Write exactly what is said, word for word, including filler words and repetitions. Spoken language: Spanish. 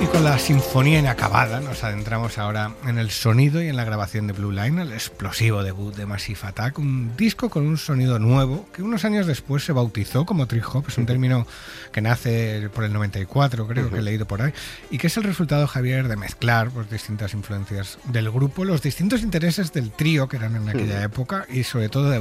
con la sinfonía inacabada nos adentramos ahora en el sonido y en la grabación de Blue Line, el explosivo debut de Massive Attack, un disco con un sonido nuevo que unos años después se bautizó como trip hop. Es un término que nace por el noventa y cuatro, creo, uh-huh. que he leído por ahí, y que es el resultado, Javier, de mezclar pues, distintas influencias del grupo, los distintos intereses del trío que eran en aquella uh-huh. época y sobre todo de